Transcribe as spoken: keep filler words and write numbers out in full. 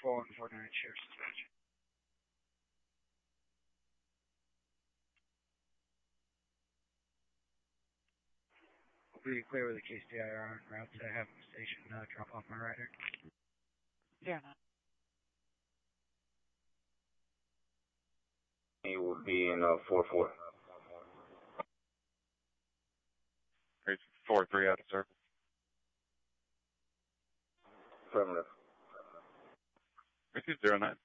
four one four nine, Sheriff's Dispatch. We'll be clear with the case D I R en route to have the station uh, drop off my rider. Yeah, no. He will be in uh, four four. four three out of service. Affirmative. Receive zero nine.